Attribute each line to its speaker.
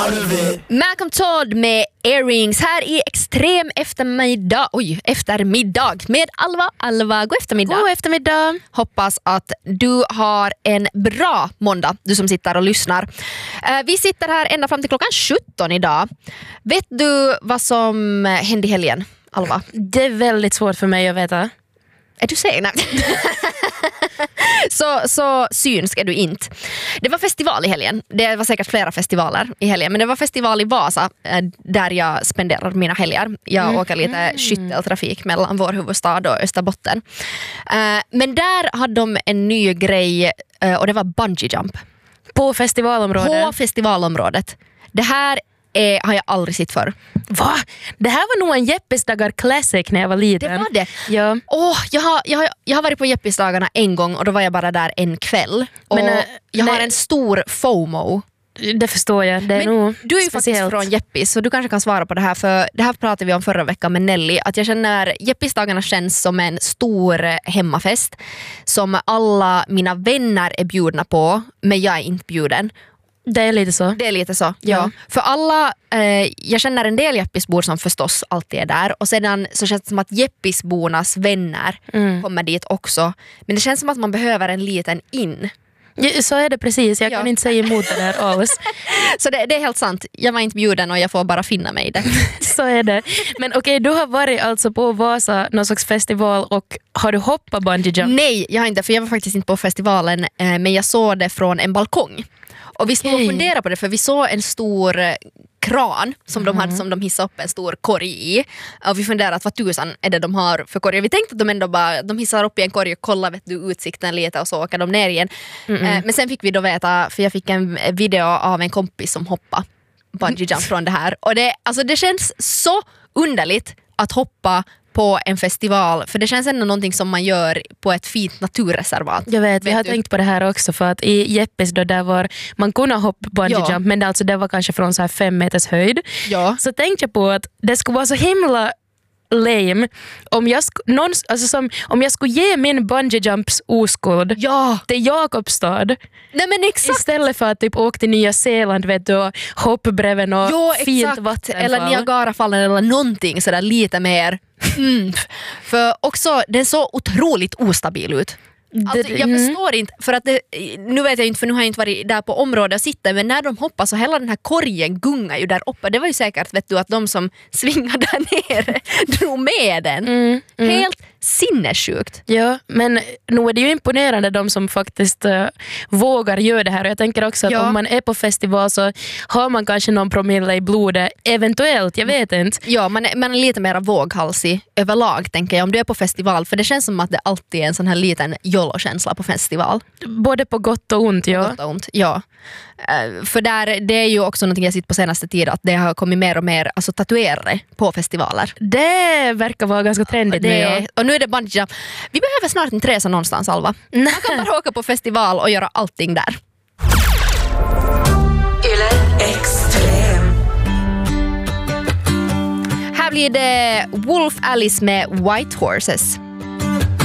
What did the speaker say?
Speaker 1: Arvid.
Speaker 2: Malcolm Todd med Earrings här i extrem eftermiddag. Eftermiddag med Alva. God eftermiddag.
Speaker 3: God eftermiddag.
Speaker 2: Hoppas att du har en bra måndag, du som sitter och lyssnar. Vi sitter här ända fram till klockan 17 idag. Vet du vad som hände i helgen, Alva?
Speaker 3: Det är väldigt svårt för mig att veta.
Speaker 2: Är du säker? Så synsk är du inte. Det var festival i helgen. Det var säkert flera festivaler i helgen. Men det var festival i Vasa där jag spenderar mina helger. Jag åker lite skytteltrafik mellan vår huvudstad och Österbotten. Men där hade de en ny grej och det var bungee jump.
Speaker 3: På festivalområdet. Det här har jag aldrig sett förr. Va? Det här var nog en Jeppesdagar classic när jag var liten.
Speaker 2: Det var det.
Speaker 3: Ja.
Speaker 2: Jag har varit på Jeppesdagarna en gång och då var jag bara där en kväll. Och jag har en stor FOMO.
Speaker 3: Det förstår jag. Det är nog
Speaker 2: du är ju
Speaker 3: speciellt.
Speaker 2: faktiskt från Jeppis så du kanske kan svara på det här, för det här pratade vi om förra veckan med Nelly, att jag känner Jeppisdagarna känns som en stor hemmafest som alla mina vänner är bjudna på, men jag är inte bjuden.
Speaker 3: Det är lite så.
Speaker 2: Ja. För alla, jag känner en del Jeppisbor som förstås alltid är där. Och sedan så känns det som att Jeppisbornas vänner kommer dit också. Men det känns som att man behöver en liten in.
Speaker 3: Ja, så är det precis, jag kan inte säga emot det där alls.
Speaker 2: Så det är helt sant, jag var inte bjuden och jag får bara finna mig i det.
Speaker 3: Så är det. Men okej, du har varit alltså på Vasa, någon slags festival, och har du hoppat bungee jump?
Speaker 2: Nej, jag har inte, för jag var faktiskt inte på festivalen, men jag såg det från en balkong. Och vi stod och funderade på det, för vi såg en stor kran som de hade, som de hissade upp en stor korg i. Och vi funderade att vad tusan är det de har för korg. Vi tänkte att de ändå bara, de hissar upp i en korg och kollar utsikten lite och så åker de ner igen. Men sen fick vi då veta, för jag fick en video av en kompis som hoppade bungee jump från det här. Och det känns så underligt att hoppa på en festival, för det känns ändå någonting som man gör på ett fint naturreservat.
Speaker 3: Jag vet jag har tänkt på det här också, för att i Jeppes då där var man kunde hoppa bungee jump, men det var kanske från så här 5 meters höjd.
Speaker 2: Ja.
Speaker 3: Så tänkte jag på att det skulle vara så himla lame om jag skulle ge min bungee jumps oskuld till Jakobstad.
Speaker 2: Nej, men exakt.
Speaker 3: Istället för att typ åka till Nya Zeeland, vet du, och hoppa bredvid och fint vattenfall.
Speaker 2: Eller Niagarafallen eller någonting sådär lite mer. För också, den så otroligt ostabil ut. Alltså, jag förstår inte, för att nu vet jag inte, för nu har jag inte varit där på området och sitter, men när de hoppar så hela den här korgen gungar ju där uppe. Det var ju säkert, vet du, att de som svingar där nere drog med den. Helt sinnessjukt.
Speaker 3: Ja, men nu är det ju imponerande de som faktiskt vågar göra det här. Och jag tänker också att om man är på festival så har man kanske någon promille i blodet. Eventuellt, jag vet inte.
Speaker 2: Ja, man är lite mer våghalsig överlag, tänker jag, om du är på festival. För det känns som att det alltid är en sån här liten YOLO-känsla på festival.
Speaker 3: Både på gott och ont, ja.
Speaker 2: Gott och ont, ja. För det är ju också någonting jag sitter på senaste tiden, att det har kommit mer och mer tatuerare på festivaler.
Speaker 3: Det verkar vara ganska trendigt nu.
Speaker 2: Och nu är det bungee jump. Vi behöver snart inte resa någonstans, Alva. Man kan bara åka på festival och göra allting där.
Speaker 1: Extrem.
Speaker 2: Här blir det Wolf Alice med White Horses.